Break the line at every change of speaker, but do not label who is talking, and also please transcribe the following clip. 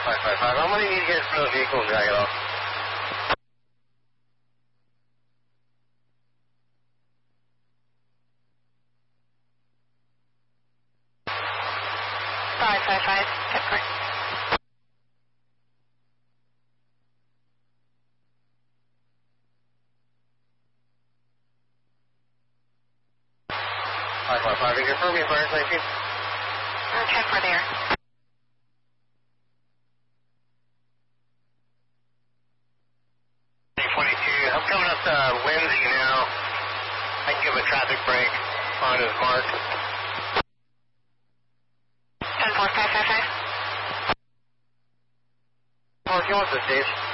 555. I'm going to need to get from the vehicle and drag it off. Is your firm fire safety?
10 for there.
22. I'm coming up to Whimsy now. I can give a traffic break on his mark.
10-4, 555.
Oh, if you want the stage.